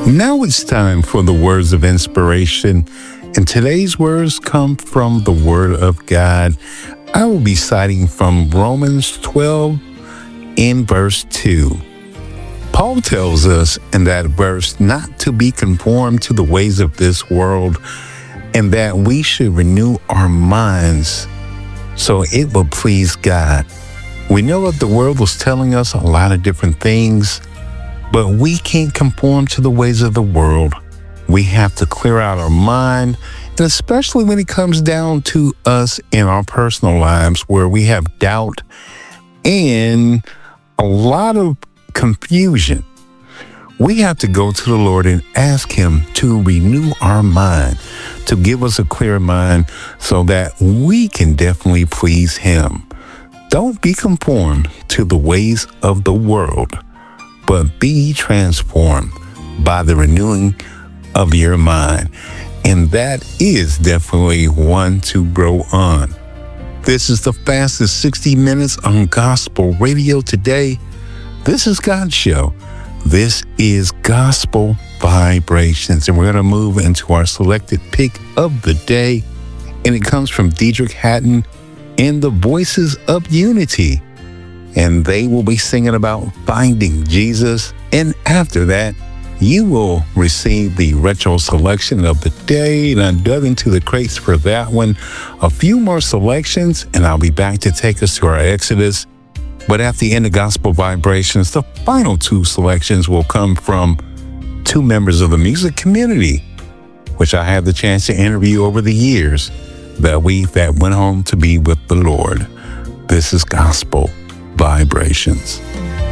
Now it's time for the words of inspiration, and today's words come from the Word of God. I will be citing from Romans 12 in verse 2. Paul tells us in that verse not to be conformed to the ways of this world, and that we should renew our minds so it will please God. We know that the world was telling us a lot of different things, but we can't conform to the ways of the world. We have to clear out our mind, and especially when it comes down to us in our personal lives where we have doubt and a lot of confusion. We have to go to the Lord and ask Him to renew our mind, to give us a clear mind so that we can definitely please Him. Don't be conformed to the ways of the world, but be transformed by the renewing of your mind. And that is definitely one to grow on. This is the fastest 60 minutes on gospel radio today. This is God's show. This is Gospel Vibrations, and we're going to move into our selected pick of the day, and it comes from Diedrich Haddon and the Voices of Unity, and they will be singing about finding Jesus. And after that, you will receive the retro selection of the day, and I dug into the crates for that one. A few more selections, and I'll be back to take us to our Exodus. But at the end of Gospel Vibrations, the final two selections will come from two members of the music community, which I had the chance to interview over the years that went home to be with the Lord. This is Gospel Vibrations.